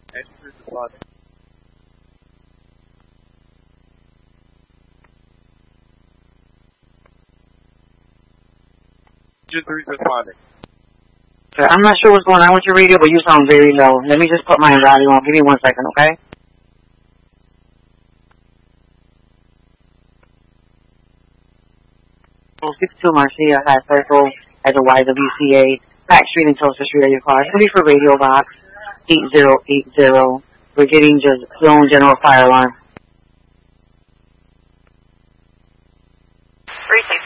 Engine 3 responding. Engine 3 responding. I'm not sure what's going on with your radio, but you sound very low. Let me just put my radio on. Give me 1 second, okay? Oh, 62 Marcia High Circle at the YWCA, Pack Street and Toaster Street are your cars. It's going to be for Radio Box 8080. We're getting just zone general fire alarm. 360